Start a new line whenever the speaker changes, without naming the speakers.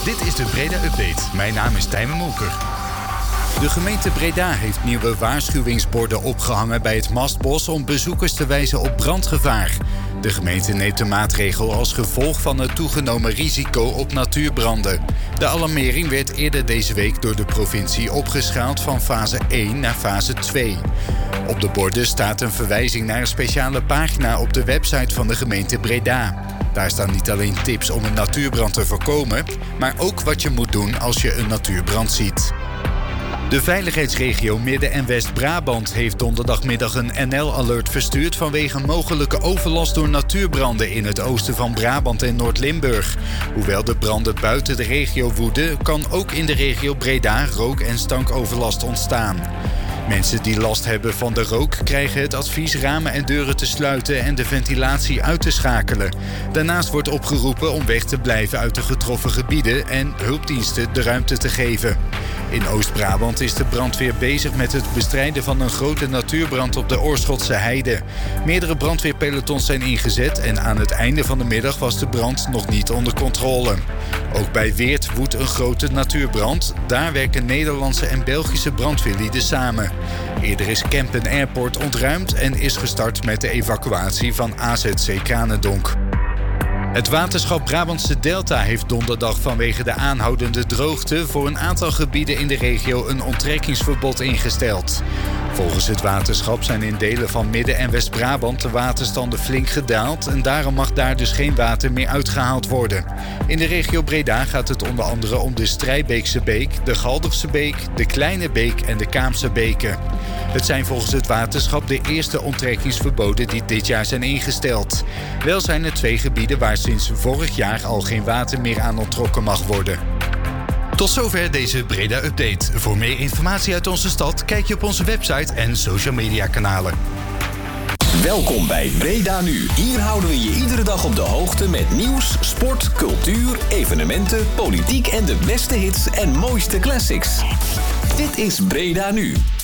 Dit is de Breda Update. Mijn naam is Tijmen Molker. De gemeente Breda heeft nieuwe waarschuwingsborden opgehangen bij het Mastbos om bezoekers te wijzen op brandgevaar. De gemeente neemt de maatregel als gevolg van het toegenomen risico op natuurbranden. De alarmering werd eerder deze week door de provincie opgeschaald van fase 1 naar fase 2. Op de borden staat een verwijzing naar een speciale pagina op de website van de gemeente Breda. Daar staan niet alleen tips om een natuurbrand te voorkomen, maar ook wat je moet doen als je een natuurbrand ziet. De veiligheidsregio Midden- en West-Brabant heeft donderdagmiddag een NL-alert verstuurd vanwege mogelijke overlast door natuurbranden in het oosten van Brabant en Noord-Limburg. Hoewel de branden buiten de regio woeden, kan ook in de regio Breda rook- en stankoverlast ontstaan. Mensen die last hebben van de rook krijgen het advies ramen en deuren te sluiten en de ventilatie uit te schakelen. Daarnaast wordt opgeroepen om weg te blijven uit de getroffen gebieden en hulpdiensten de ruimte te geven. In Oost-Brabant is de brandweer bezig met het bestrijden van een grote natuurbrand op de Oorschotse Heide. Meerdere brandweerpelotons zijn ingezet en aan het einde van de middag was de brand nog niet onder controle. Ook bij Weert woedt een grote natuurbrand. Daar werken Nederlandse en Belgische brandweerlieden samen. Eerder is Kempen Airport ontruimd en is gestart met de evacuatie van AZC Kranendonk. Het waterschap Brabantse Delta heeft donderdag vanwege de aanhoudende droogte voor een aantal gebieden in de regio een onttrekkingsverbod ingesteld. Volgens het waterschap zijn in delen van Midden- en West-Brabant de waterstanden flink gedaald en daarom mag daar dus geen water meer uitgehaald worden. In de regio Breda gaat het onder andere om de Strijbeekse Beek, de Galderse Beek, de Kleine Beek en de Kaamse Beken. Het zijn volgens het waterschap de eerste onttrekkingsverboden die dit jaar zijn ingesteld. Wel zijn er 2 gebieden waar sinds vorig jaar al geen water meer aan onttrokken mag worden. Tot zover deze Breda Update. Voor meer informatie uit onze stad kijk je op onze website en social media kanalen.
Welkom bij Breda Nu. Hier houden we je iedere dag op de hoogte met nieuws, sport, cultuur, evenementen, politiek en de beste hits en mooiste classics. Dit is Breda Nu.